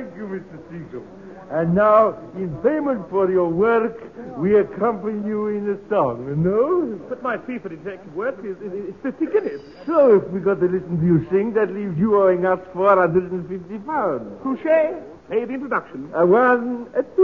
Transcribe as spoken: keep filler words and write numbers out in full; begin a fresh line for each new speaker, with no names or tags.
Thank you, Mister Seacombe. And now, in payment for your work, we accompany you in a song, no?
But my fee for detective work is, is, is fifty guineas.
So, if we got to listen to you sing, that leaves you owing us four hundred fifty pounds.
Touché. Pay the introduction.
A one, a two.